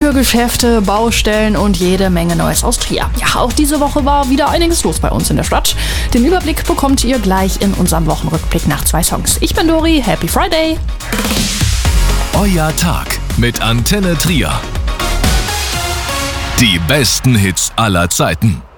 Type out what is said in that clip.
Viele Geschäfte, Baustellen und jede Menge Neues aus Trier. Ja, auch diese Woche war wieder einiges los bei uns in der Stadt. Den Überblick bekommt ihr gleich in unserem Wochenrückblick nach 2 Songs. Ich bin Dori, Happy Friday! Euer Tag mit Antenne Trier. Die besten Hits aller Zeiten.